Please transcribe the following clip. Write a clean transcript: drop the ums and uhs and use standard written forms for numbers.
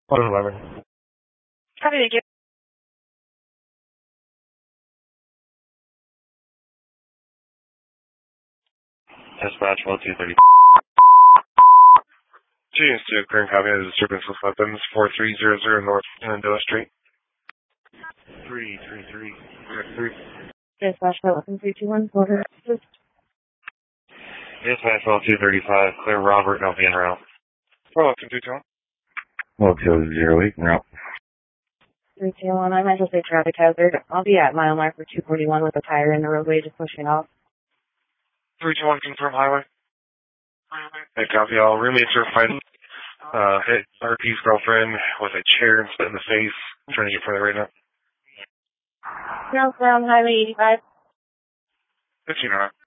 11. Copy, thank you. Dispatch 1230. Genius to current copy of disturbance with weapons 4300 North Shenandoah Street. 333. Dispatch 11321, order. Dispatch 12235. Clear Robert, now being route. 12221. 1208, route. 321, I'm at a traffic hazard. I'll be at mile marker 241 with a tire in the roadway just pushing off. 321, confirm highway. Hey, copy all. Roommates are fighting. Hit RP's girlfriend with a chair and spit in the face. I'm trying to get further right now. Northbound Highway 85. 15 right.